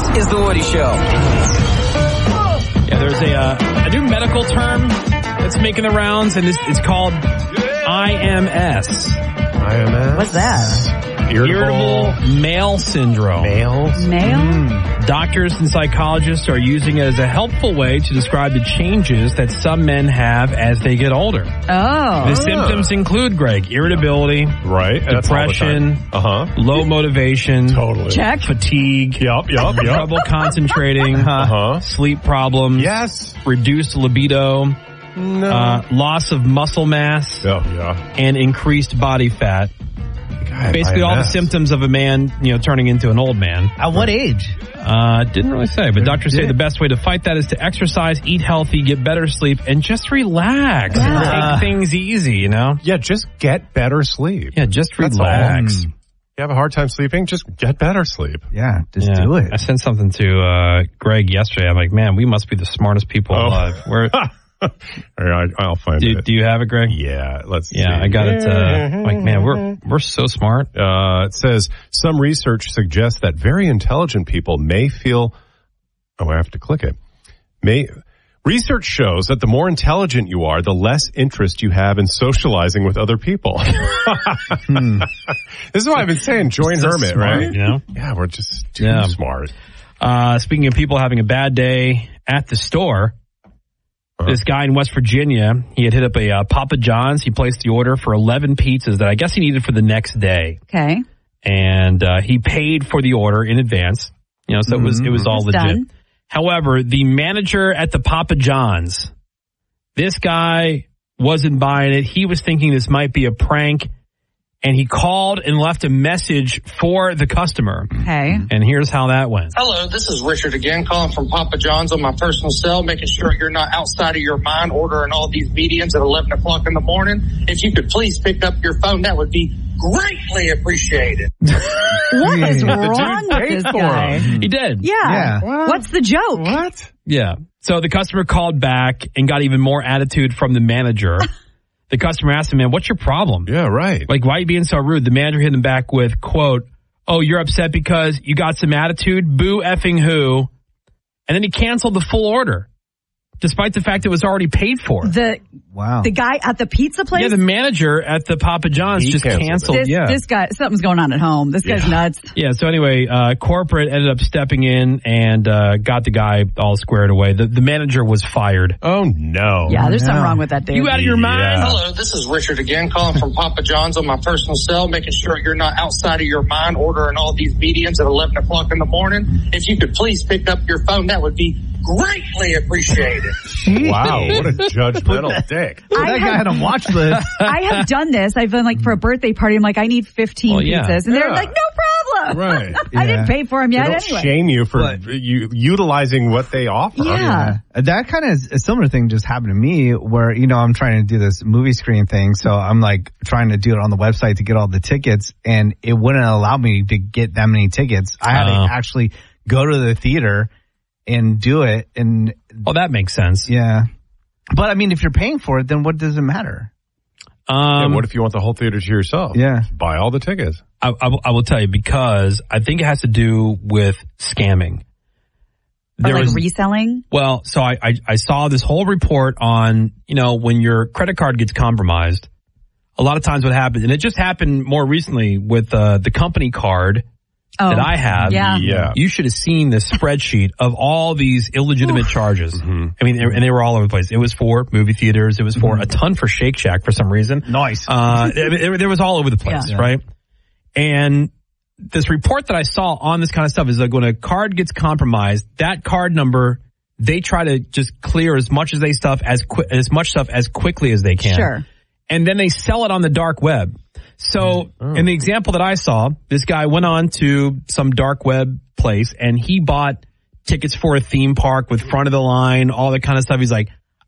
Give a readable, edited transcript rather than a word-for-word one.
is The Woody Show. Yeah, there's a new medical term that's making the rounds, and it's called IMS. IMS? What's that? Irritable male syndrome. Male? Doctors and psychologists are using it as a helpful way to describe the changes that some men have as they get older. The symptoms include, Greg, irritability, right? Depression, low motivation, totally, check, fatigue, trouble concentrating, sleep problems, reduced libido, loss of muscle mass, and increased body fat. Basically, all the symptoms of a man, turning into an old man. At what age? Didn't really say, but doctors say the best way to fight that is to exercise, eat healthy, get better sleep, and just relax. Take things easy, Yeah, just get better sleep. Yeah, just relax. You have a hard time sleeping? Just get better sleep. Yeah, just do it. I sent something to Greg yesterday. I'm like, man, we must be the smartest people alive. I'll find it. Do you have it, Greg? Yeah, let's see. I got it. Like, man, we're so smart. It says some research suggests that very intelligent people may feel. Oh, I have to click it. Research shows that the more intelligent you are, the less interest you have in socializing with other people. This is why I've been saying join Hermit, smart, right? Yeah, we're just too smart. Speaking of people having a bad day at the store. This guy in West Virginia, he had hit up a Papa John's. He placed the order for 11 pizzas that I guess he needed for the next day. Okay. And he paid for the order in advance. So it was all legit. Done. However, the manager at the Papa John's, this guy wasn't buying it. He was thinking this might be a prank. And he called and left a message for the customer. Okay. And here's how that went. Hello, this is Richard again, calling from Papa John's on my personal cell, making sure you're not outside of your mind ordering all these mediums at 11 o'clock in the morning. If you could please pick up your phone, that would be greatly appreciated. What is wrong with this guy? He did. Yeah. What's the joke? What? Yeah. So the customer called back and got even more attitude from the manager. The customer asked him, man, what's your problem? Yeah, right. Like, why are you being so rude? The manager hit him back with, quote, oh, you're upset because you got some attitude? Boo effing who? And then he canceled the full order, despite the fact it was already paid for. The guy at the pizza place? Yeah, the manager at the Papa John's just canceled. This guy, something's going on at home. This guy's nuts. Yeah, so anyway, corporate ended up stepping in and got the guy all squared away. The manager was fired. Oh, no. Yeah, there's something wrong with that dude. You out of your mind? Hello, this is Richard again, calling from Papa John's on my personal cell, making sure you're not outside of your mind ordering all these mediums at 11 o'clock in the morning. If you could please pick up your phone, that would be greatly appreciated. Wow, what a judgmental dick. That guy had a watch list. I have done this. I've been like, for a birthday party, I'm like, I need 15 pizzas. And they're like, no problem. Right. I didn't pay for them yet they don't anyway. shame you for utilizing what they offer. Yeah. That kind of a similar thing just happened to me where, I'm trying to do this movie screen thing. So I'm like trying to do it on the website to get all the tickets, and it wouldn't allow me to get that many tickets. I had to actually go to the theater and do it. And that makes sense. Yeah. But I mean, if you're paying for it, then what does it matter? What if you want the whole theater to yourself? Yeah. Buy all the tickets. I will tell you, because I think it has to do with scamming. Or like reselling? Well, so I saw this whole report on, when your credit card gets compromised, a lot of times what happens, and it just happened more recently with the company card that I have. Yeah. You should have seen this spreadsheet of all these illegitimate charges. Mm-hmm. I mean, and they were all over the place. It was for movie theaters. It was for a ton for Shake Shack for some reason. Nice. There was all over the place, right? And this report that I saw on this kind of stuff is like when a card gets compromised, that card number, they try to just clear as much as stuff as quickly as they can. Sure. And then they sell it on the dark web. So in the example that I saw, this guy went on to some dark web place and he bought tickets for a theme park with front of the line, all that kind of stuff. He's like,